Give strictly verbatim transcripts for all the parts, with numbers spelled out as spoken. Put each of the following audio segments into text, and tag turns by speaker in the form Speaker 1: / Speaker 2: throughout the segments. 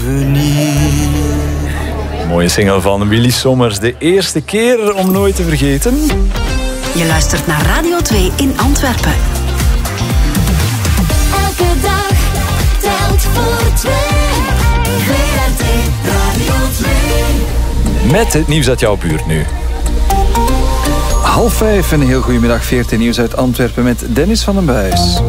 Speaker 1: souvenir.
Speaker 2: Mooie single van Willy Sommers. De eerste keer om nooit te vergeten.
Speaker 3: Je luistert naar Radio twee in Antwerpen.
Speaker 4: Elke dag telt voor twee. V R T Radio twee.
Speaker 2: Met het nieuws uit jouw buurt nu.
Speaker 5: Half vijf, een heel goedemiddag. V R T Nieuws uit Antwerpen met Dennis van den Buis.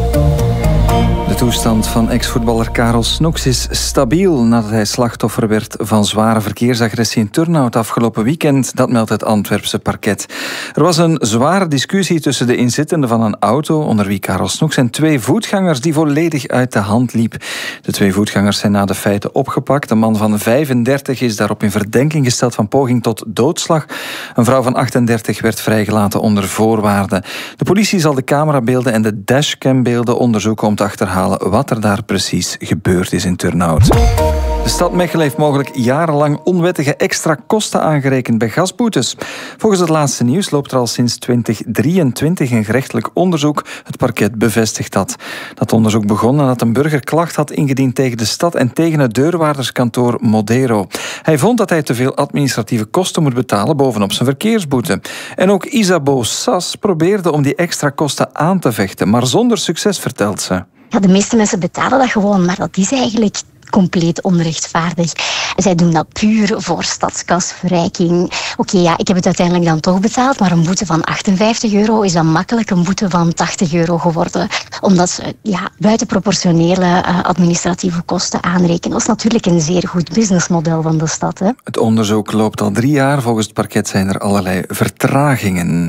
Speaker 5: De toestand van ex-voetballer Karel Snoeks is stabiel nadat hij slachtoffer werd van zware verkeersagressie in Turnhout afgelopen weekend. Dat meldt het Antwerpse parket. Er was een zware discussie tussen de inzittenden van een auto, onder wie Karel Snoeks, en twee voetgangers die volledig uit de hand liep. De twee voetgangers zijn na de feiten opgepakt. Een man van vijfendertig is daarop in verdenking gesteld van poging tot doodslag. Een vrouw van achtendertig werd vrijgelaten onder voorwaarden. De politie zal de camerabeelden en de dashcambeelden onderzoeken om te achterhalen wat er daar precies gebeurd is in Turnhout. De stad Mechelen heeft mogelijk jarenlang onwettige extra kosten aangerekend bij gasboetes. Volgens het laatste nieuws loopt er al sinds twintig drieëntwintig een gerechtelijk onderzoek. Het parket bevestigt dat. Dat onderzoek begon nadat een burger klacht had ingediend tegen de stad en tegen het deurwaarderskantoor Modero. Hij vond dat hij te veel administratieve kosten moet betalen bovenop zijn verkeersboete. En ook Isabeau Sas probeerde om die extra kosten aan te vechten, maar zonder succes, vertelt ze.
Speaker 6: Ja, de meeste mensen betalen dat gewoon, maar dat is eigenlijk compleet onrechtvaardig. Zij doen dat puur voor stadskasverrijking. Oké, okay, ja, ik heb het uiteindelijk dan toch betaald, maar een boete van achtenvijftig euro is dan makkelijk een boete van tachtig euro geworden. Omdat ze ja, buitenproportionele uh, administratieve kosten aanrekenen. Dat is natuurlijk een zeer goed businessmodel van de stad. Hè?
Speaker 5: Het onderzoek loopt al drie jaar. Volgens het parket zijn er allerlei vertragingen.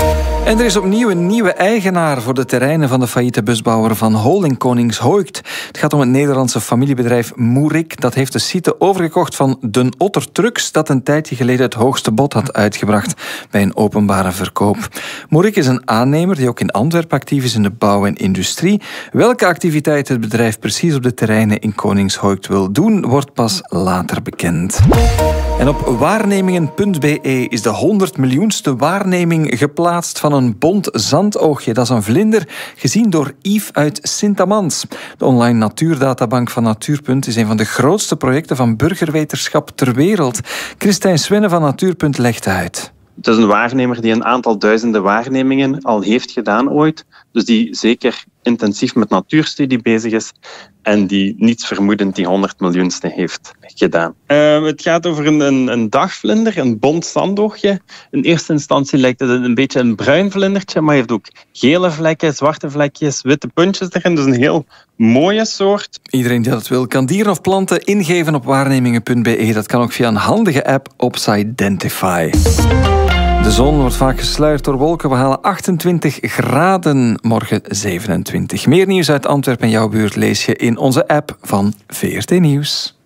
Speaker 5: En er is opnieuw een nieuwe eigenaar voor de terreinen van de failliete busbouwer Van Hol in Koningshoekt. Het gaat om het Nederlandse familiebedrijf Moerik. Dat heeft de site overgekocht van Den Otter Trucks, dat een tijdje geleden het hoogste bod had uitgebracht bij een openbare verkoop. Moerik is een aannemer die ook in Antwerpen actief is in de bouw en industrie. Welke activiteit het bedrijf precies op de terreinen in Koningshoekt wil doen, wordt pas later bekend. En op waarnemingen punt b e is de honderd miljoenste waarneming geplaatst van een bont zandoogje. Dat is een vlinder, gezien door Yves uit Sint-Amans. De online natuurdatabank van Natuurpunt is een van de grootste projecten van burgerwetenschap ter wereld. Christijn Swenne van Natuurpunt legt uit.
Speaker 7: Het is een waarnemer die een aantal duizenden waarnemingen al heeft gedaan ooit. Dus die zeker intensief met natuurstudie bezig is en die niets vermoedend die honderd miljoenste heeft gedaan. Uh, het gaat over een, een, een dagvlinder, een bont zandoogje. In eerste instantie lijkt het een beetje een bruin vlindertje, maar hij heeft ook gele vlekken, zwarte vlekjes, witte puntjes erin. Dus een heel mooie soort.
Speaker 5: Iedereen die dat wil kan dieren of planten ingeven op waarnemingen punt b e. Dat kan ook via een handige app op Sidentify. De zon wordt vaak gesluierd door wolken. We halen achtentwintig graden, morgen zevenentwintig. Meer nieuws uit Antwerpen en jouw buurt lees je in onze app van V R T Nieuws.